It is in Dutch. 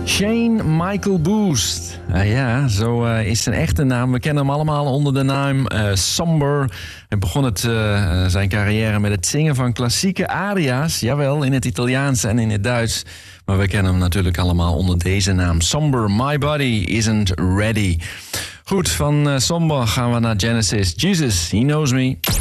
Shane Michael Booth. Ja, zo is zijn echte naam. We kennen hem allemaal onder de naam Somber. Hij begon zijn carrière met het zingen van klassieke aria's. Jawel, in het Italiaans en in het Duits. Maar we kennen hem natuurlijk allemaal onder deze naam. Somber, My Body Isn't Ready. Goed, van Somber gaan we naar Genesis. Jesus, He Knows Me.